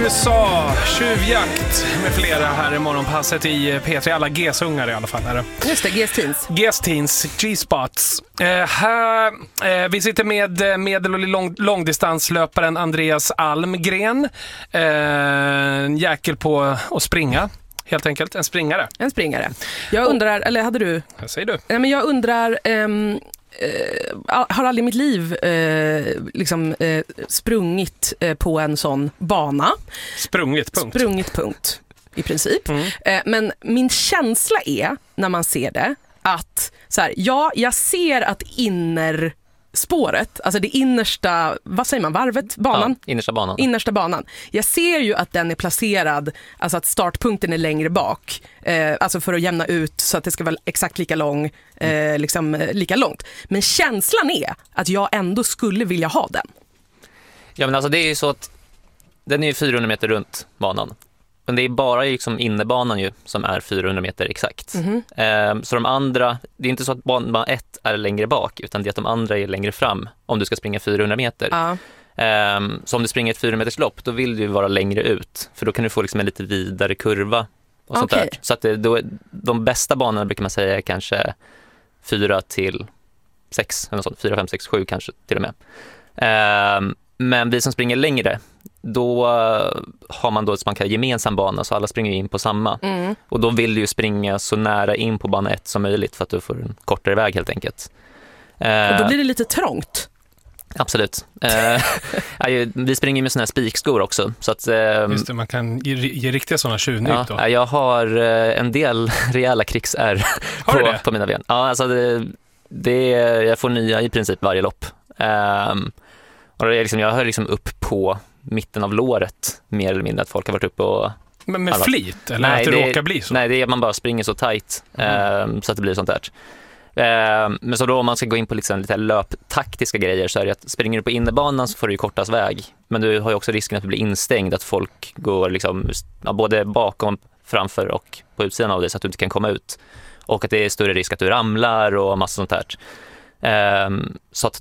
USA, tjuvjakt med flera här i morgonpasset i P3. Alla G-sungar i alla fall. Är det? Just det, G-teens. G-teens, G-spots. Vi sitter med medel- och långdistanslöparen Andreas Almgren. En jäkel på att springa. Helt enkelt, en springare. En springare. Jag undrar, eller hade du? Vad säger du? Nej, men jag undrar... har aldrig i mitt liv sprungit på en sån bana. Sprungit, punkt. I princip. Men min känsla är, när man ser det, att så här, ja, jag ser att innerspåret, alltså det innersta, vad säger man, varvet, banan? Ja, innersta banan. Jag ser ju att den är placerad, alltså att startpunkten är längre bak, alltså för att jämna ut så att det ska vara exakt lika lika långt. Men känslan är att jag ändå skulle vilja ha den. Ja, men alltså det är ju så att den är ju 400 meter runt banan. Men det är bara liksom innebanan ju som är 400 meter exakt. Så de andra, det är inte så att bana 1 är längre bak, utan det är att de andra är längre fram om du ska springa 400 meter. Så om du springer ett 400 meters lopp, då vill du vara längre ut. För då kan du få liksom en lite vidare kurva och sånt där. Så att de bästa banorna brukar man säga är kanske 4 till 6, eller sånt, 4, 5, 6, 7 kanske till och med. Men vi som springer längre, då har man då som man kan gemensam bana, så alla springer in på samma. Och då vill du ju springa så nära in på bana 1 som möjligt för att du får en kortare väg helt enkelt. Och då blir det lite trångt. Absolut. Vi springer med såna här spikskor också. Så att, just det, man kan ge riktiga sådana tjuvnyp då. Jag har en del rejäla krigsär på mina ben. Ja, alltså jag får nya i princip varje lopp. Och det är liksom, jag hör liksom upp på mitten av låret mer eller mindre, att folk har varit uppe och... Men med flit? Eller nej, att det råkar bli så? Nej, det är att man bara springer så tajt så att det blir sånt där. Men så då om man ska gå in på lite löptaktiska grejer, så är det att springer du på innebanan så får du ju kortast väg. Men du har ju också risken att du blir instängd, att folk går liksom, både bakom, framför och på utsidan av dig, så att du inte kan komma ut. Och att det är större risk att du ramlar och massa sånt här. Så att